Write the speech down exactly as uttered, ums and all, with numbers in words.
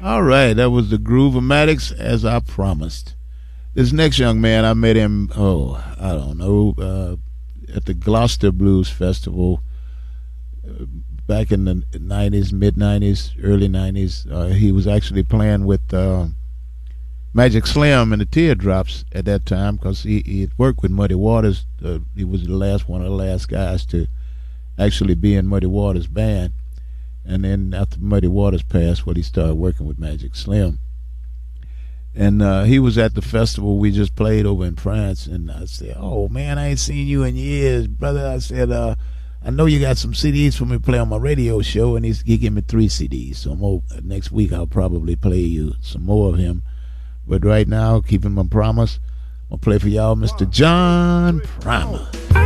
All right, that was the Groove-O-Matics, as I promised. This next young man, I met him, oh, I don't know, uh, at the Gloucester Blues Festival uh, back in the nineties, mid-nineties, early nineties. Uh, he was actually playing with uh, Magic Slim and the Teardrops at that time because he, he had worked with Muddy Waters. Uh, he was the last one of the last guys to actually be in Muddy Waters' band. And then after Muddy Waters passed, well, he started working with Magic Slim. And uh, he was at the festival we just played over in France, and I said, "Oh man, I ain't seen you in years, brother." I said, uh, "I know you got some C Ds for me to play on my radio show," and he's, he gave me three C Ds. So I'm over, next week I'll probably play you some more of him. But right now, keeping my promise, I'm gonna play for y'all, Mister John Primer.